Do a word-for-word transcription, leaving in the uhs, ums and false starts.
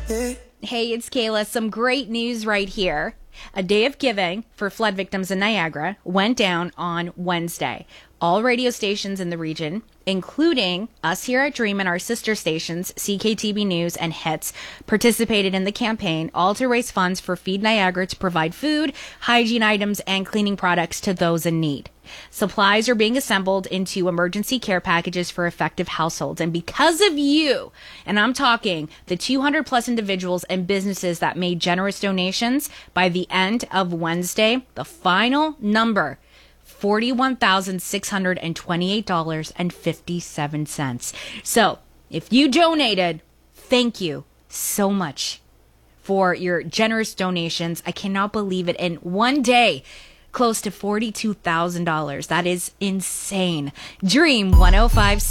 Hey, it's Kayla. Some great news right here. A day of giving for flood victims in Niagara went down on Wednesday. All radio stations in the region, including us here at Dream and our sister stations, C K T B News and Hits, participated in the campaign, all to raise funds for Feed Niagara to provide food, hygiene items, and cleaning products to those in need. Supplies are being assembled into emergency care packages for affected households. And because of you, and I'm talking the two hundred plus individuals and businesses that made generous donations, by the end of Wednesday, the final number, forty-one thousand six hundred twenty-eight dollars and fifty-seven cents. So if you donated, thank you so much for your generous donations. I cannot believe it. In one day, close to forty-two thousand dollars. That is insane. Dream one oh five